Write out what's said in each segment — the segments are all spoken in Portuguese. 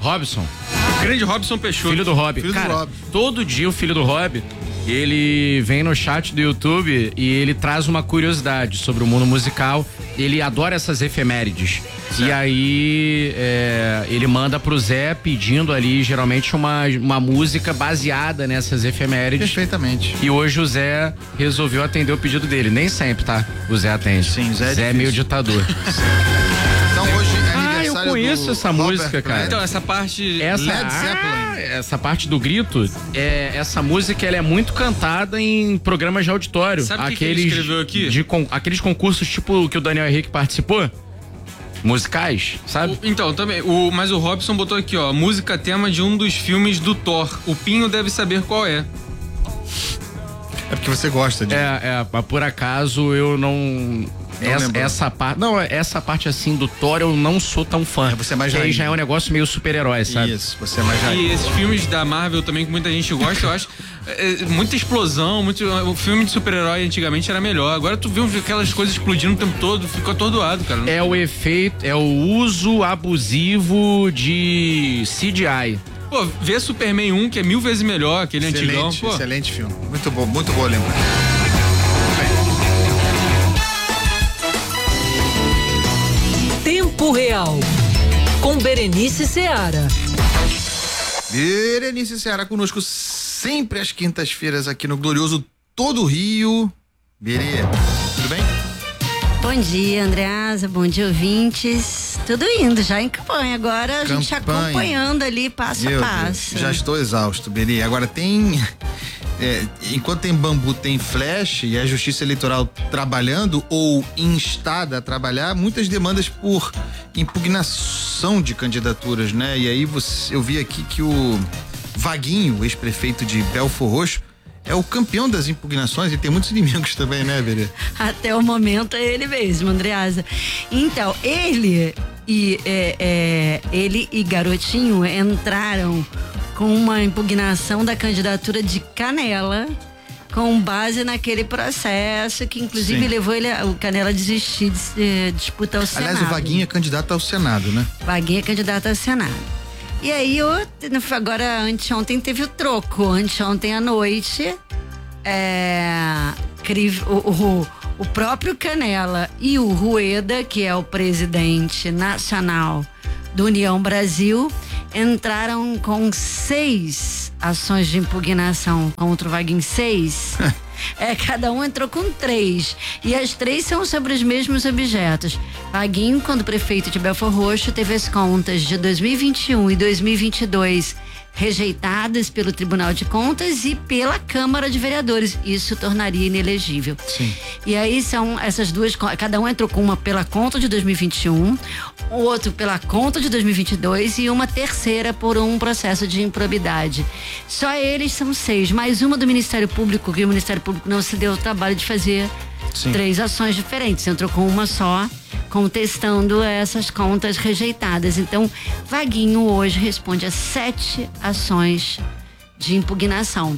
Robson. Grande Robson Peixoto. Filho do Rob. Filho do Cara, Rob. todo dia o filho do Rob, ele vem no chat do YouTube e ele traz uma curiosidade sobre o mundo musical. Ele adora essas efemérides. Certo. E aí ele manda pro Zé pedindo ali geralmente uma música baseada nessas efemérides. Perfeitamente. E hoje o Zé resolveu atender o pedido dele. Nem sempre, tá? O Zé atende. Sim, Zé é meio ditador. Então hoje é aniversário eu conheço essa música, cara. Então, essa parte... Led Zeppelin. Essa parte do grito, essa música ela é muito cantada em programas de auditório. Sabe o que ele escreveu aqui? Aqueles concursos tipo que o Daniel Henrique participou. Musicais, sabe? Então, também. Mas o Robson botou aqui, ó. Música tema de um dos filmes do Thor. O Pinho deve saber qual é. É porque você gosta de... Por acaso eu não... Essa parte assim do Thor eu não sou tão fã. Você é mais aí já é um negócio meio super-herói, sabe? Isso, você é mais E esses filmes da Marvel também que muita gente gosta, eu acho muita explosão, o filme de super-herói antigamente era melhor. Agora tu viu aquelas coisas explodindo o tempo todo, ficou atordoado, cara. É o efeito, é o uso abusivo de CGI. Pô, vê Superman 1, que é 1000 vezes melhor, aquele antigão. Pô. Excelente filme. Muito boa lembrança. Tempo Real, com Berenice Seara. Berenice Seara conosco sempre às quintas-feiras aqui no glorioso Todo Rio. Berê, tudo bem? Bom dia, Andreasa, bom dia, ouvintes. Tudo indo, já em campanha. Agora a gente acompanhando ali passo a passo. Já estou exausto, Berê. Agora tem... enquanto tem bambu, tem flash e a Justiça Eleitoral trabalhando ou instada a trabalhar, muitas demandas por impugnação de candidaturas, né? E aí eu vi aqui que o Vaguinho, ex-prefeito de Belford Roxo, é o campeão das impugnações e tem muitos inimigos também, né, Berê? Até o momento é ele mesmo, Andreasa. Então, ele e Garotinho entraram com uma impugnação da candidatura de Canela, com base naquele processo que inclusive levou o Canela a desistir de disputar o Senado. Aliás, o Vaguinho é candidato ao Senado, né? Vaguinho é candidato ao Senado. E aí, agora, anteontem teve o troco. Anteontem à noite, o próprio Canela e o Rueda, que é o presidente nacional do União Brasil, entraram com 6 ações de impugnação contra o Vaguinho. 6. Cada um entrou com 3. E as 3 são sobre os mesmos objetos. Vaguinho, quando prefeito de Belford Roxo, teve as contas de 2021 e 2022 rejeitadas pelo Tribunal de Contas e pela Câmara de Vereadores. Isso tornaria inelegível. Sim. E aí são essas duas, cada um entrou com uma pela conta de 2021, o outro pela conta de 2022 e uma terceira por um processo de improbidade. Só eles são 6, mais uma do Ministério Público, que o Ministério Público não se deu o trabalho de fazer 3 ações diferentes. Entrou com uma só, contestando essas contas rejeitadas. Então, Vaguinho hoje responde a 7 ações de impugnação.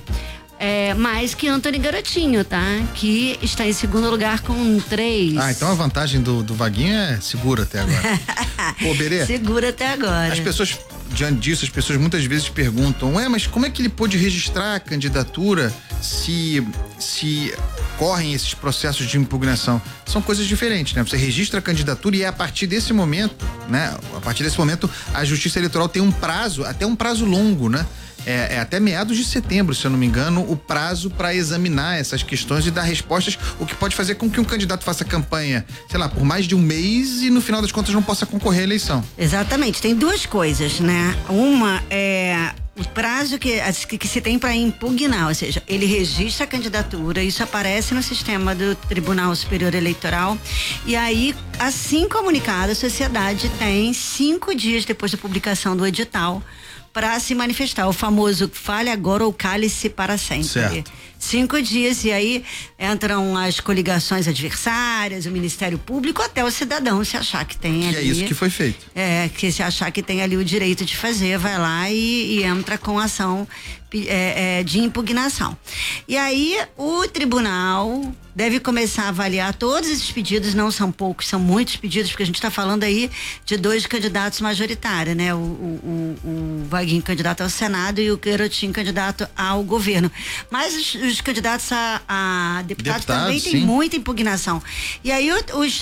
Mais que Antony Garotinho, tá? Que está em segundo lugar com 3. Então a vantagem do Vaguinho é segura até agora. Pô, Berê. Segura até agora. As pessoas, diante disso, muitas vezes perguntam, mas como é que ele pôde registrar a candidatura se correm esses processos de impugnação? São coisas diferentes, né? Você registra a candidatura e é a partir desse momento, né? A partir desse momento, a Justiça Eleitoral tem um prazo, até um prazo longo, né? Até meados de setembro, se eu não me engano, o prazo para examinar essas questões e dar respostas, o que pode fazer com que um candidato faça campanha, sei lá, por mais de um mês e no final das contas não possa concorrer à eleição. Exatamente, tem 2 coisas, né? Uma é o prazo que se tem para impugnar, ou seja, ele registra a candidatura, isso aparece no sistema do Tribunal Superior Eleitoral e aí, assim comunicado, a sociedade tem 5 dias depois da publicação do edital para se manifestar, o famoso fale agora ou cale-se para sempre. Certo. 5 dias, e aí entram as coligações adversárias, o Ministério Público, até o cidadão se achar que tem ali. Que é isso que foi feito. Que se achar que tem ali o direito de fazer, vai lá e entra com ação de impugnação. E aí o tribunal deve começar a avaliar todos esses pedidos, não são poucos, são muitos pedidos, porque a gente está falando aí de 2 candidatos majoritários, né? O Vaguinho candidato ao Senado e o Garotinho candidato ao governo. Mas os candidatos a deputados também têm muita impugnação. E aí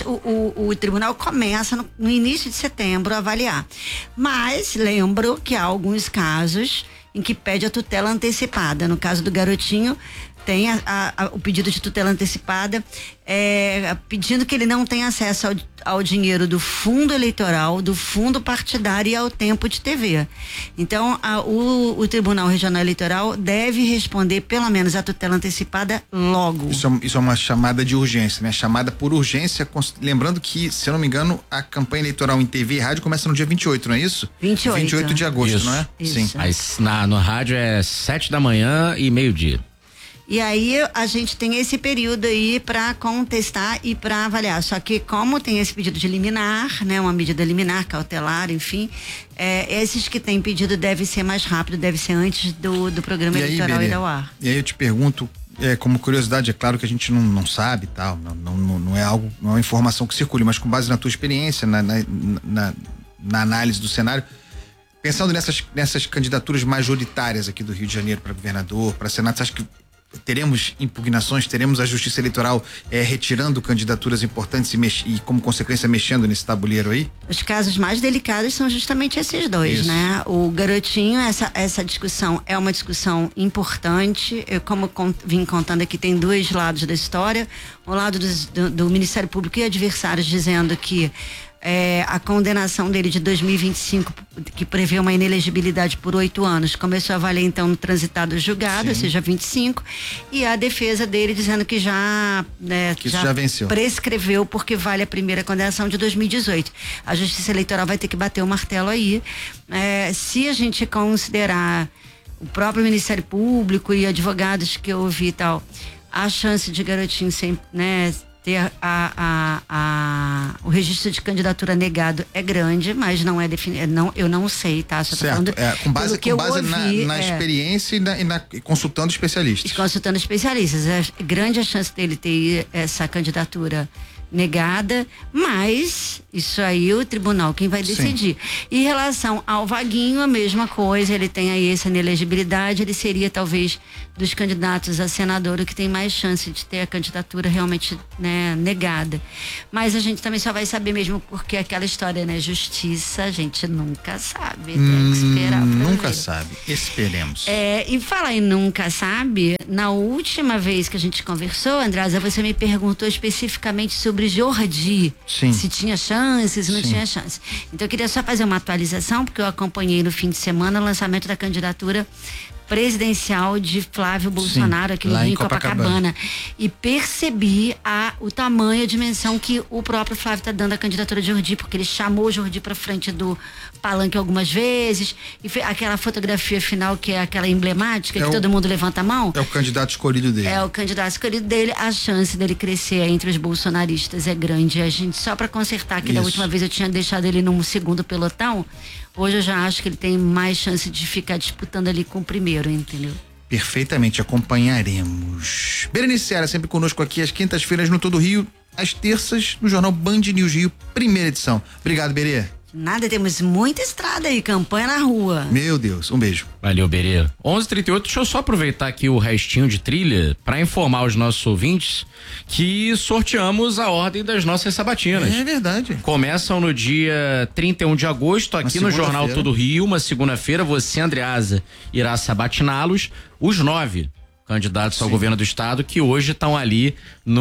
o tribunal começa no início de setembro a avaliar. Mas lembro que há alguns casos em que pede a tutela antecipada. No caso do Garotinho, tem o pedido de tutela antecipada, pedindo que ele não tenha acesso ao dinheiro do fundo eleitoral, do fundo partidário e ao tempo de TV. Então, o Tribunal Regional Eleitoral deve responder pelo menos a tutela antecipada logo. Isso é uma chamada de urgência, né? Chamada por urgência, lembrando que, se eu não me engano, a campanha eleitoral em TV e rádio começa no dia 28, não é isso? 28 de agosto, isso. Não é? Isso. Sim. Mas no rádio é 7 da manhã e meio-dia. E aí a gente tem esse período aí para contestar e para avaliar. Só que como tem esse pedido de liminar, né, uma medida liminar, cautelar, enfim, esses que têm pedido deve ser mais rápido, deve ser antes do programa eleitoral ir ao ar. E aí eu te pergunto, como curiosidade, é claro que a gente não sabe, tal, não é algo, não é uma informação que circule, mas com base na tua experiência, na análise do cenário, pensando nessas candidaturas majoritárias aqui do Rio de Janeiro para governador, para Senado, você acha que teremos impugnações, teremos a Justiça Eleitoral retirando candidaturas importantes e como consequência mexendo nesse tabuleiro aí? Os casos mais delicados são justamente esses dois, né? O Garotinho, essa discussão é uma discussão importante. Eu, como vim contando aqui, tem 2 lados da história. O lado do Ministério Público e adversários dizendo que a condenação dele de 2025, que prevê uma inelegibilidade por 8 anos, começou a valer então no transitado julgado, ou seja, 25, e a defesa dele dizendo que já venceu, prescreveu porque vale a primeira condenação de 2018. A Justiça Eleitoral vai ter que bater o martelo aí. Se a gente considerar o próprio Ministério Público e advogados que eu ouvi e tal, a chance de Garotinho sempre, né, ter o registro de candidatura negado é grande, mas não é definido. Eu não sei, tá? Só certo. Com base na experiência e consultando especialistas. Consultando especialistas. É grande a chance dele ter essa candidatura negada, mas isso aí o tribunal quem vai decidir. Em relação ao Vaguinho, a mesma coisa, ele tem aí essa inelegibilidade, ele seria talvez dos candidatos a senador o que tem mais chance de ter a candidatura realmente, né, negada. Mas a gente também só vai saber mesmo porque aquela história, né, justiça, a gente nunca sabe, tem que esperar pra nunca ver. sabe, esperemos. E falar em nunca sabe, na última vez que a gente conversou, Andresa, você me perguntou especificamente sobre Jordi, se tinha chances, se não tinha chance. Então eu queria só fazer uma atualização, porque eu acompanhei no fim de semana o lançamento da candidatura presidencial de Flávio Bolsonaro aqui no Rio, em Copacabana, e percebi o tamanho, a dimensão que o próprio Flávio está dando à candidatura de Jordi, porque ele chamou o Jordi para frente do palanque algumas vezes, e fez aquela fotografia final que é aquela emblemática, que todo mundo levanta a mão. É o candidato escolhido dele. É o candidato escolhido dele. A chance dele crescer entre os bolsonaristas é grande. A gente, só para consertar que da última vez eu tinha deixado ele num segundo pelotão, hoje eu já acho que ele tem mais chance de ficar disputando ali com o primeiro, entendeu? Perfeitamente, acompanharemos. Berenice Seara, sempre conosco aqui às quintas-feiras no Todo Rio, às terças no Jornal Band News Rio, primeira edição. Obrigado, Berê. Nada, temos muita estrada aí, campanha na rua. Meu Deus, um beijo. Valeu, Berê. 11h38, deixa eu só aproveitar aqui o restinho de trilha para informar os nossos ouvintes que sorteamos a ordem das nossas sabatinas. É verdade. Começam no dia 31 de agosto, aqui no Jornal Todo Rio, uma segunda-feira, você, Andreasa, irá sabatiná-los, os 9 candidatos ao governo do estado que hoje estão ali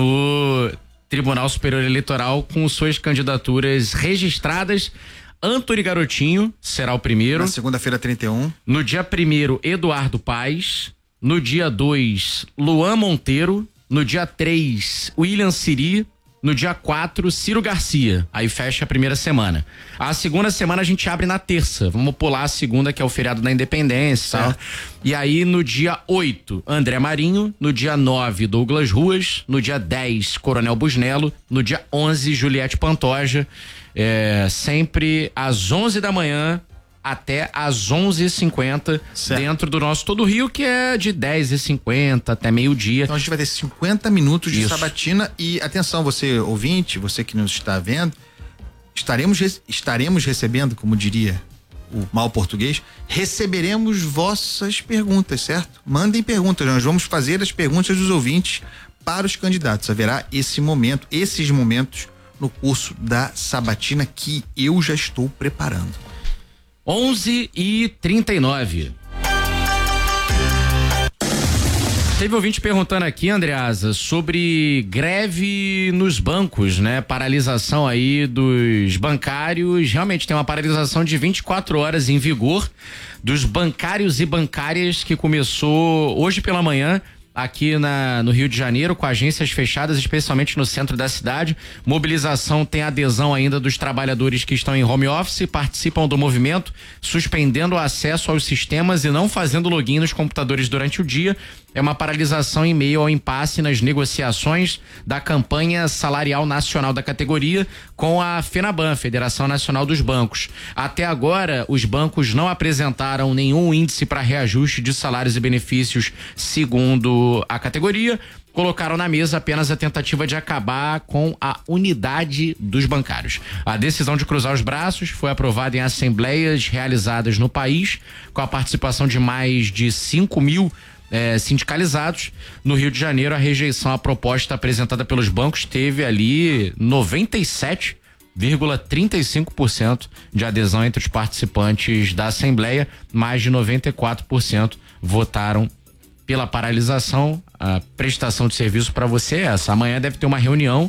no Tribunal Superior Eleitoral com suas candidaturas registradas. Antony Garotinho será o primeiro. Na segunda-feira, 31. No dia 1º, Eduardo Paes. No dia 2, Luan Monteiro. No dia 3, William Siri. No dia 4, Ciro Garcia. Aí fecha a primeira semana. A segunda semana a gente abre na terça. Vamos pular a segunda, que é o feriado da Independência e tal. E aí no dia 8, André Marinho. No dia 9, Douglas Ruas. No dia 10, Coronel Busnello. No dia 11, Juliette Pantoja. Sempre às 11 da manhã até às 11h50, dentro do nosso Todo Rio, que é de 10h50 até meio-dia. Então a gente vai ter 50 minutos de sabatina. E atenção, você ouvinte, você que nos está vendo, estaremos recebendo, como diria o mal português, receberemos vossas perguntas, certo? Mandem perguntas, nós vamos fazer as perguntas dos ouvintes para os candidatos. Haverá esses momentos no curso da sabatina que eu já estou preparando. 11h39. Teve ouvinte perguntando aqui, Andreasa, sobre greve nos bancos, né? Paralisação aí dos bancários. Realmente tem uma paralisação de 24 horas em vigor dos bancários e bancárias, que começou hoje pela manhã aqui no Rio de Janeiro, com agências fechadas, especialmente no centro da cidade. Mobilização tem adesão ainda dos trabalhadores que estão em home office, participam do movimento, suspendendo o acesso aos sistemas e não fazendo login nos computadores durante o dia. É uma paralisação em meio ao impasse nas negociações da campanha salarial nacional da categoria com a FENABAN, Federação Nacional dos Bancos. Até agora, os bancos não apresentaram nenhum índice para reajuste de salários e benefícios, segundo a categoria. Colocaram na mesa apenas a tentativa de acabar com a unidade dos bancários. A decisão de cruzar os braços foi aprovada em assembleias realizadas no país, com a participação de mais de 5 mil sindicalizados. No Rio de Janeiro, a rejeição à proposta apresentada pelos bancos teve ali 97,35% de adesão entre os participantes da Assembleia. Mais de 94% votaram pela paralisação. A prestação de serviço para você é essa. Amanhã deve ter uma reunião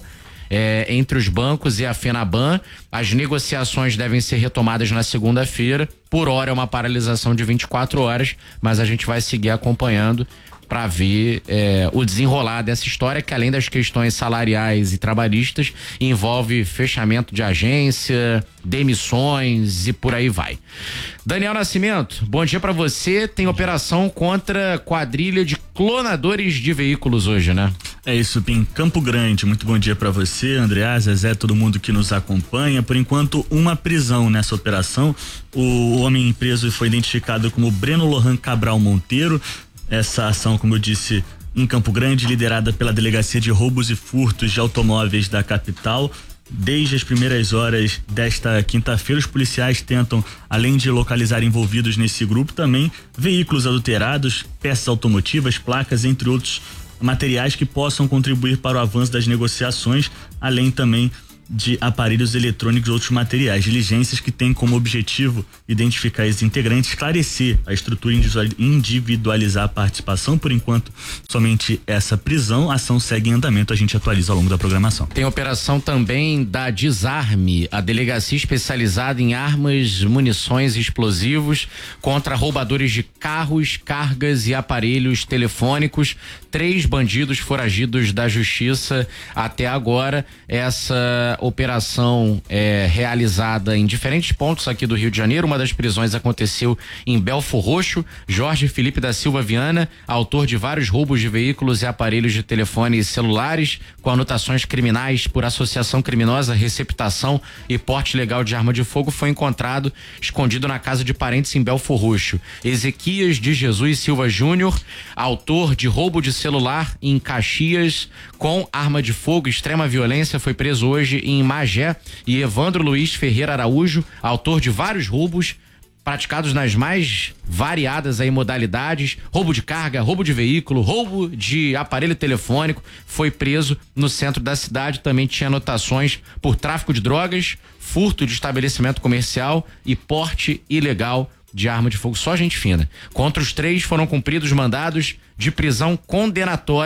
entre os bancos e a FENABAN. As negociações devem ser retomadas na segunda-feira. Por hora é uma paralisação de 24 horas, mas a gente vai seguir acompanhando para ver o desenrolar dessa história, que além das questões salariais e trabalhistas, envolve fechamento de agência, demissões e por aí vai. Daniel Nascimento, bom dia para você. Tem operação contra quadrilha de clonadores de veículos hoje, né? É isso, Pim. Campo Grande, muito bom dia para você, Andreasa, Zé, todo mundo que nos acompanha. Por enquanto, uma prisão nessa operação. O homem preso foi identificado como Breno Lohan Cabral Monteiro. Essa ação, como eu disse, em Campo Grande, liderada pela Delegacia de Roubos e Furtos de Automóveis da capital. Desde as primeiras horas desta quinta-feira, os policiais tentam, além de localizar envolvidos nesse grupo, também veículos adulterados, peças automotivas, placas, entre outros materiais que possam contribuir para o avanço das negociações, além também de aparelhos eletrônicos e outros materiais. Diligências que têm como objetivo identificar esses integrantes, esclarecer a estrutura, individualizar a participação. Por enquanto, somente essa prisão. A ação segue em andamento, a gente atualiza ao longo da programação. Tem operação também da Desarme, a delegacia especializada em armas, munições e explosivos, contra roubadores de carros, cargas e aparelhos telefônicos. 3 bandidos foragidos da justiça até agora. Essa operação é realizada em diferentes pontos aqui do Rio de Janeiro. Uma das prisões aconteceu em Belfor Roxo. Jorge Felipe da Silva Viana, autor de vários roubos de veículos e aparelhos de telefone e celulares, com anotações criminais por associação criminosa, receptação e porte ilegal de arma de fogo, foi encontrado escondido na casa de parentes em Belfor Roxo. Ezequias de Jesus Silva Júnior, autor de roubo de celular em Caxias com arma de fogo, extrema violência, foi preso hoje em Magé. E Evandro Luiz Ferreira Araújo, autor de vários roubos praticados nas mais variadas aí modalidades, roubo de carga, roubo de veículo, roubo de aparelho telefônico, foi preso no centro da cidade. Também tinha anotações por tráfico de drogas, furto de estabelecimento comercial e porte ilegal de arma de fogo. Só gente fina. Contra os 3 foram cumpridos mandados de prisão condenatória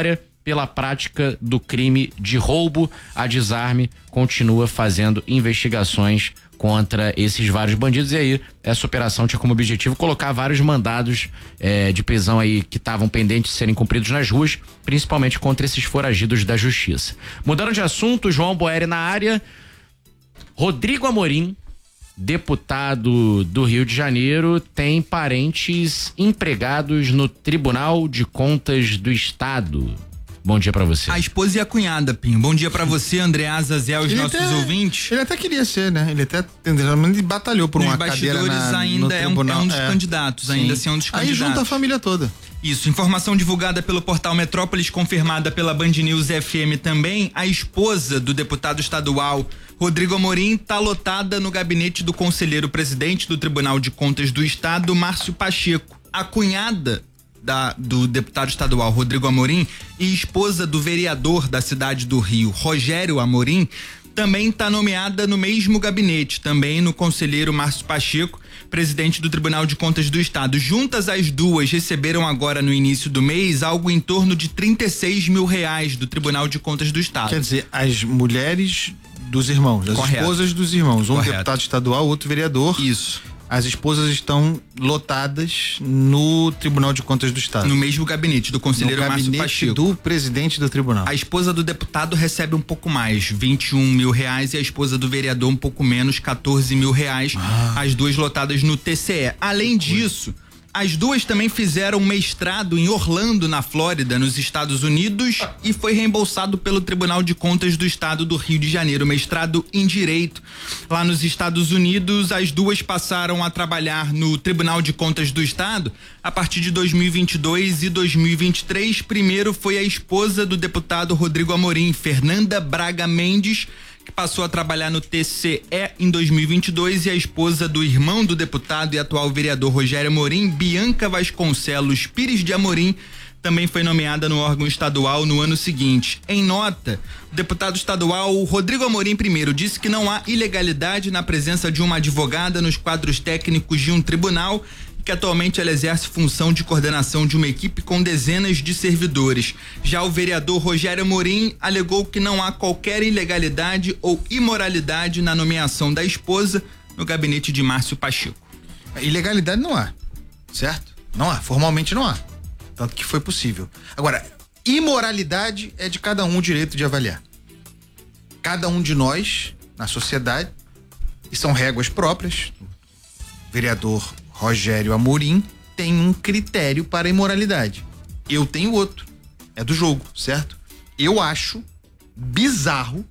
pela prática do crime de roubo a desarme, continua fazendo investigações contra esses vários bandidos. E aí, essa operação tinha como objetivo colocar vários mandados de prisão aí que estavam pendentes de serem cumpridos nas ruas, principalmente contra esses foragidos da justiça. Mudando de assunto, João Boeri na área. Rodrigo Amorim, deputado do Rio de Janeiro, tem parentes empregados no Tribunal de Contas do Estado. Bom dia pra você. A esposa e a cunhada, Pinho. Bom dia pra você, Andreasa, Zé, os nossos ouvintes. Ele até queria ser, né? Ele até batalhou por uma cadeira ainda é um dos candidatos, ainda assim é um dos candidatos. Aí junta a família toda. Isso, informação divulgada pelo portal Metrópolis, confirmada pela Band News FM também. A esposa do deputado estadual Rodrigo Amorim está lotada no gabinete do conselheiro presidente do Tribunal de Contas do Estado, Márcio Pacheco. A cunhada do deputado estadual Rodrigo Amorim e esposa do vereador da cidade do Rio, Rogério Amorim, também está nomeada no mesmo gabinete, também no conselheiro Márcio Pacheco, presidente do Tribunal de Contas do Estado. Juntas, as duas receberam agora no início do mês algo em torno de R$36 mil do Tribunal de Contas do Estado. Quer dizer, as mulheres dos irmãos, as esposas dos irmãos, um deputado estadual, outro vereador. Isso. As esposas estão lotadas no Tribunal de Contas do Estado. No mesmo gabinete do conselheiro Márcio Pacheco. Do presidente do tribunal. A esposa do deputado recebe um pouco mais, R$21 mil, e a esposa do vereador um pouco menos, R$14 mil. As duas lotadas no TCE. Além disso, as duas também fizeram mestrado em Orlando, na Flórida, nos Estados Unidos, e foi reembolsado pelo Tribunal de Contas do Estado do Rio de Janeiro, mestrado em Direito. Lá nos Estados Unidos, as duas passaram a trabalhar no Tribunal de Contas do Estado a partir de 2022 e 2023. Primeiro foi a esposa do deputado Rodrigo Amorim, Fernanda Braga Mendes, que passou a trabalhar no TCE em 2022, e a esposa do irmão do deputado e atual vereador Rogério Amorim, Bianca Vasconcelos Pires de Amorim, também foi nomeada no órgão estadual no ano seguinte. Em nota, o deputado estadual Rodrigo Amorim primeiro disse que não há ilegalidade na presença de uma advogada nos quadros técnicos de um tribunal, que atualmente ela exerce função de coordenação de uma equipe com dezenas de servidores. Já o vereador Rogério Amorim alegou que não há qualquer ilegalidade ou imoralidade na nomeação da esposa no gabinete de Márcio Pacheco. Ilegalidade não há, certo? Não há, formalmente não há. Tanto que foi possível. Agora, imoralidade é de cada um o direito de avaliar. Cada um de nós, na sociedade, e são réguas próprias, o vereador Rogério Amorim tem um critério para a imoralidade. Eu tenho outro. É do jogo, certo? Eu acho bizarro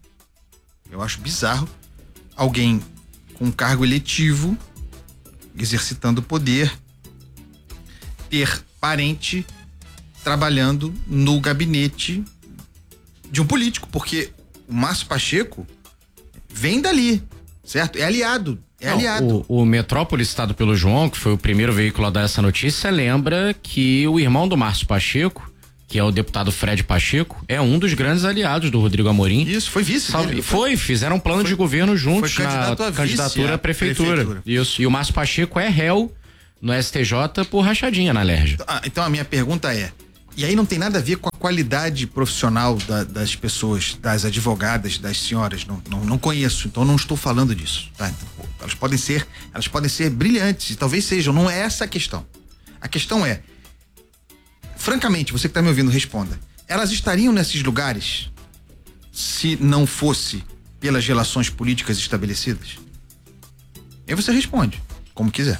alguém com cargo eletivo, exercitando poder, ter parente trabalhando no gabinete de um político, porque o Márcio Pacheco vem dali, certo? É aliado. O Metrópolis, citado pelo João, que foi o primeiro veículo a dar essa notícia, lembra que o irmão do Márcio Pacheco, que é o deputado Fred Pacheco, é um dos grandes aliados do Rodrigo Amorim. Isso, foi vice. Fizeram um plano de governo juntos na candidatura à prefeitura. Isso, e o Márcio Pacheco é réu no STJ por rachadinha na LERJ. Então a minha pergunta é, e aí não tem nada a ver com a qualidade profissional das pessoas, das advogadas, das senhoras, não conheço, então não estou falando disso, tá? Elas podem ser brilhantes, e talvez sejam, não é essa a questão. A questão é, francamente, você que está me ouvindo, responda. Elas estariam nesses lugares se não fosse pelas relações políticas estabelecidas? Aí você responde, como quiser.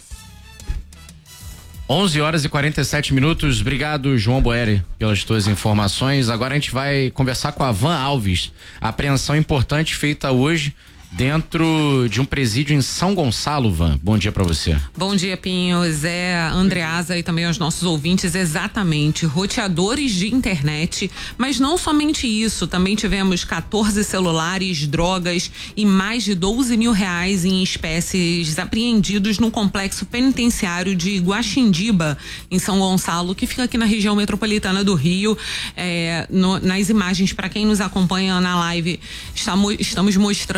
11h47. Obrigado, João Boeri, pelas tuas informações. Agora a gente vai conversar com a Van Alves. A apreensão importante feita hoje dentro de um presídio em São Gonçalo, Van. Bom dia pra você. Bom dia, Pinho, Zé, Andreasa e também aos nossos ouvintes. Exatamente, roteadores de internet, mas não somente isso, também tivemos 14 celulares, drogas e mais de R$12 mil em espécies apreendidos no complexo penitenciário de Guaxindiba, em São Gonçalo, que fica aqui na região metropolitana do Rio. Nas imagens, para quem nos acompanha na live, estamos mostrando ali o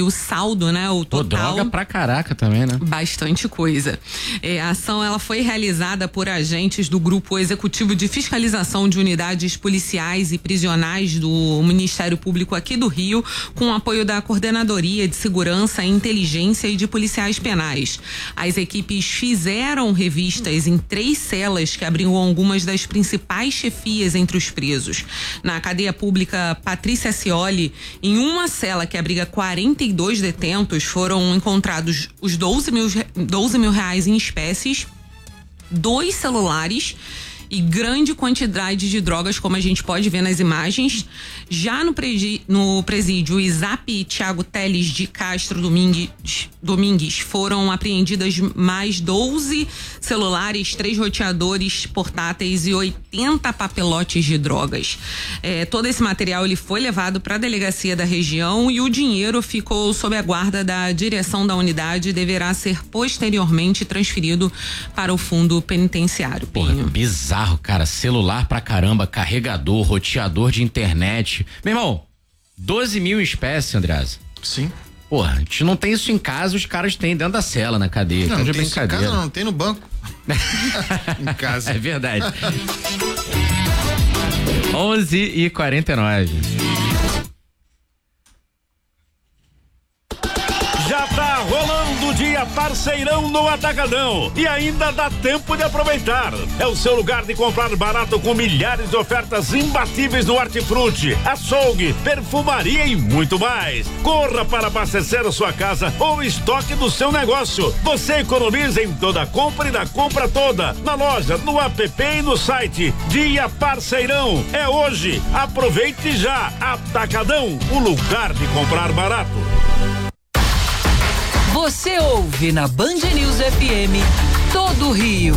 o saldo, né? O total. Droga pra caraca também, né? Bastante coisa. A ação ela foi realizada por agentes do Grupo Executivo de Fiscalização de Unidades Policiais e Prisionais do Ministério Público aqui do Rio, com o apoio da Coordenadoria de Segurança, Inteligência e de Policiais Penais. As equipes fizeram revistas em 3 celas que abrigam algumas das principais chefias entre os presos. Na cadeia pública Patrícia Scioli, em uma cela que abriga 42 detentos, foram encontrados os 12 mil reais em espécies, 2 celulares e grande quantidade de drogas, como a gente pode ver nas imagens. Já no presídio ISAP Tiago Teles de Castro Domingues foram apreendidas mais 12 celulares, 3 roteadores portáteis e 80 papelotes de drogas. Todo esse material ele foi levado para a delegacia da região e o dinheiro ficou sob a guarda da direção da unidade e deverá ser posteriormente transferido para o fundo penitenciário. Porra, bizarro, cara. Celular pra caramba, carregador, roteador de internet. Meu irmão, 12 mil espécies, Andreasa. Sim. Porra, a gente não tem isso em casa, os caras têm dentro da cela, na cadeia. Não, de tem isso em casa, não tem no banco. Em casa. É verdade. 11h49. Já tá rolando o dia parceirão no Atacadão e ainda dá tempo de aproveitar. É o seu lugar de comprar barato com milhares de ofertas imbatíveis no hortifruti, açougue, perfumaria e muito mais. Corra para abastecer a sua casa ou estoque do seu negócio. Você economiza em toda a compra e na compra toda, na loja, no app e no site. Dia parceirão é hoje. Aproveite já. Atacadão, o lugar de comprar barato. Você ouve na Band News FM todo o Rio.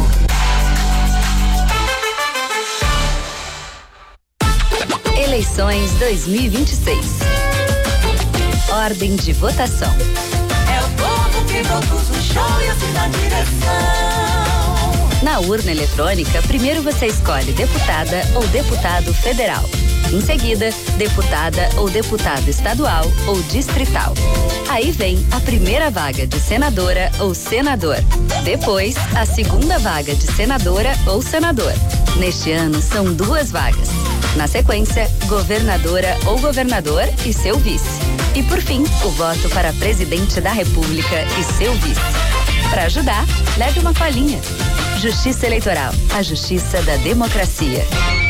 Eleições 2026. Ordem de votação. É o povo que produz o show e assim na direção. Na urna eletrônica, primeiro você escolhe deputada ou deputado federal. Em seguida, deputada ou deputado estadual ou distrital. Aí vem a primeira vaga de senadora ou senador. Depois, a segunda vaga de senadora ou senador. Neste ano, são 2 vagas. Na sequência, governadora ou governador e seu vice. E por fim, o voto para presidente da República e seu vice. Para ajudar, leve uma colinha. Justiça Eleitoral, a justiça da democracia.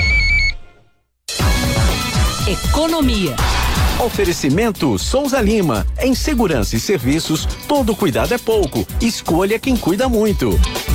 Economia. Oferecimento Souza Lima. Em segurança e serviços, todo cuidado é pouco. Escolha quem cuida muito.